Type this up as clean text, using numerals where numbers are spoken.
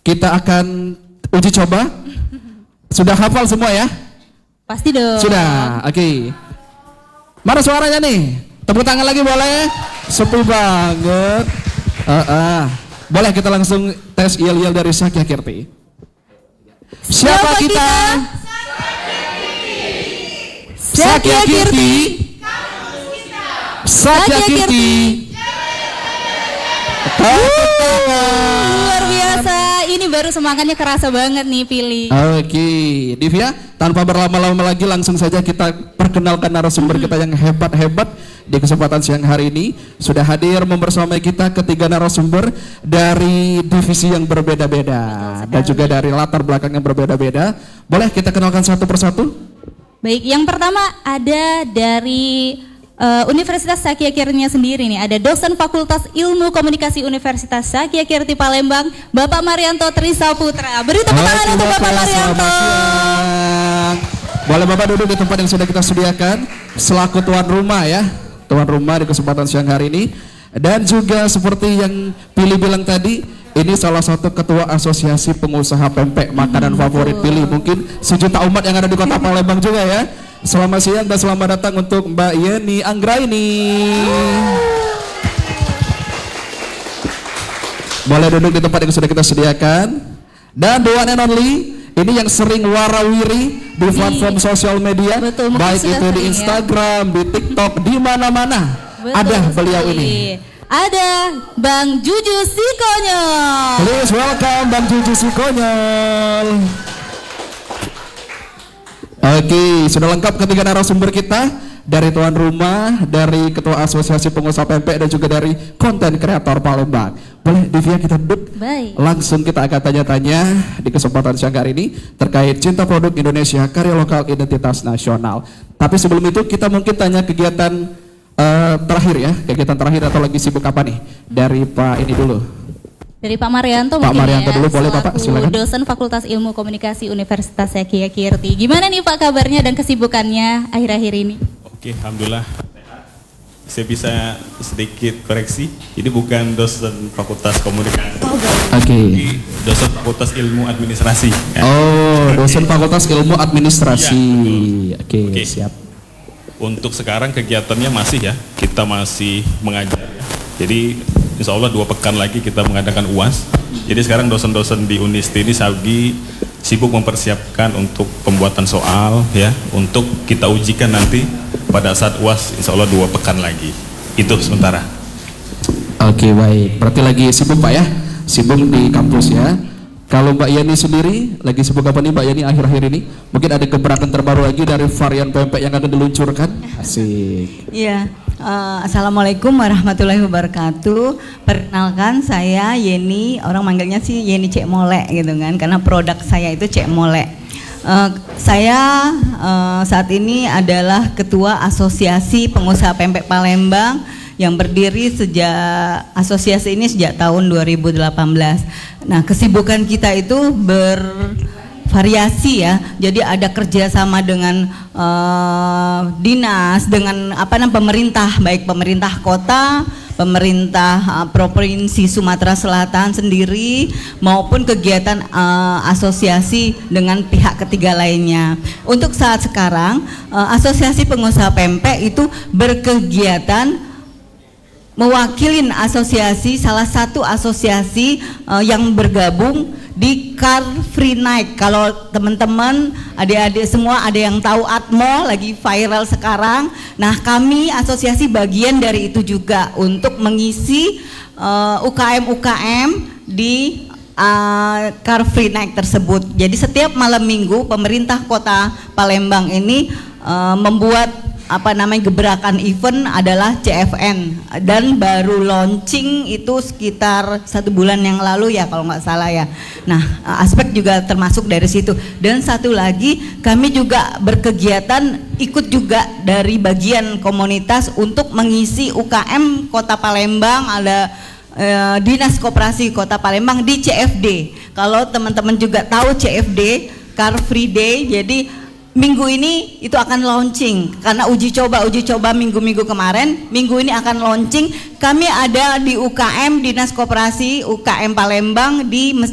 kita akan uji coba. Sudah hafal semua ya? Pasti dong. Sudah, oke. Mana suaranya nih? Tepuk tangan lagi boleh? Sepi banget. Boleh kita langsung tes yel-yel dari Sakya Kirti. Siapa kita? Sakya Kirti. Sakya Kirti. Luar biasa. Ini baru semangatnya kerasa banget nih pilih. Oke, Divya, tanpa berlama-lama lagi langsung saja kita perkenalkan narasumber kita yang hebat-hebat di kesempatan siang hari ini. Sudah hadir membersamai kita ketiga narasumber dari divisi yang berbeda-beda dan juga dari latar belakang yang berbeda-beda. Boleh kita kenalkan satu persatu? Baik, yang pertama ada dari Universitas Sakya Kirti sendiri nih, ada dosen Fakultas Ilmu Komunikasi Universitas Sakya Kirti Palembang, Bapak Marianto Trisaputra. Beri tepuk tangan untuk Bapak Marianto. Boleh Bapak duduk di tempat yang sudah kita sediakan selaku tuan rumah ya, tuan rumah di kesempatan siang hari ini. Dan juga seperti yang Pilih bilang tadi, ini salah satu ketua asosiasi pengusaha pempek makanan favorit Pilih, mungkin sejuta umat yang ada di kota Palembang juga ya. Selamat siang dan selamat datang untuk Mbak Yeni Anggraini. Boleh duduk di tempat yang sudah kita sediakan. Dan the one and only, ini yang sering warawiri di platform sosial media, betul, baik itu di Instagram, ya, di TikTok, di mana-mana ada beliau ini. Ada Bang Juju Sikonyol. Please welcome Bang Juju Sikonyol. Oke, sudah lengkap ketiga narasumber kita, dari tuan rumah, dari ketua asosiasi pengusaha pempek, dan juga dari konten kreator Palembang. Boleh Divya kita duduk? Baik. Langsung kita akan tanya-tanya di kesempatan siang hari ini terkait cinta produk Indonesia, karya lokal, identitas nasional. Tapi sebelum itu kita mungkin tanya kegiatan terakhir ya, kegiatan terakhir atau lagi sibuk apa nih? Dari Pak ini dulu. Dari Pak Marianto Pak mungkin Marianto ya, dulu boleh Bapak, silakan. Dosen Fakultas Ilmu Komunikasi Universitas Sakya Kirti. Gimana nih Pak kabarnya dan kesibukannya akhir-akhir ini? Oke, alhamdulillah. Saya bisa sedikit koreksi. Ini bukan dosen Fakultas Komunikasi. Oke. Dosen Fakultas Ilmu Administrasi. Ya. Oh, dosen Fakultas Ilmu Administrasi. Ya, Oke, siap. Untuk sekarang kegiatannya masih ya, kita masih mengajar ya. Jadi insya Allah 2 pekan lagi kita mengadakan UAS. Jadi sekarang dosen-dosen di Unisti ini sibuk mempersiapkan untuk pembuatan soal ya, untuk kita ujikan nanti pada saat UAS insya Allah 2 pekan lagi. Itu sementara. Oke, baik. Berarti lagi sibuk Pak ya? Sibuk di kampus ya. Kalau Mbak Yeni sendiri lagi sibuk apa nih Mbak Yeni akhir-akhir ini? Mungkin ada gebrakan terbaru lagi dari varian pempek yang akan diluncurkan? Asik. Iya. Assalamualaikum warahmatullahi wabarakatuh. Perkenalkan saya Yeni, orang manggilnya sih Yeni Cek Molek gitu kan, karena produk saya itu Cek Molek. Saya saat ini adalah ketua asosiasi pengusaha pempek Palembang yang berdiri asosiasi ini sejak tahun 2018. Nah, kesibukan kita itu bervariasi ya. Jadi ada kerjasama dengan dinas, dengan pemerintah, baik pemerintah kota, pemerintah provinsi Sumatera Selatan sendiri, maupun kegiatan asosiasi dengan pihak ketiga lainnya. Untuk saat sekarang asosiasi pengusaha pempek itu berkegiatan mewakilin asosiasi, salah satu asosiasi yang bergabung di Car Free Night. Kalau teman-teman, adik-adik semua ada yang tahu Atmo lagi viral sekarang. Nah, kami asosiasi bagian dari itu juga untuk mengisi UKM-UKM di Car Free Night tersebut. Jadi setiap malam minggu pemerintah Kota Palembang ini membuat gebrakan event adalah CFN, dan baru launching itu sekitar 1 bulan yang lalu ya kalau nggak salah ya. Nah, aspek juga termasuk dari situ. Dan satu lagi, kami juga berkegiatan ikut juga dari bagian komunitas untuk mengisi UKM Kota Palembang, ada Dinas Koperasi Kota Palembang di CFD. Kalau teman-teman juga tahu CFD, Car Free Day, jadi minggu ini itu akan launching karena uji coba minggu-minggu kemarin. Minggu ini akan launching. Kami ada di UKM Dinas Koperasi UKM Palembang di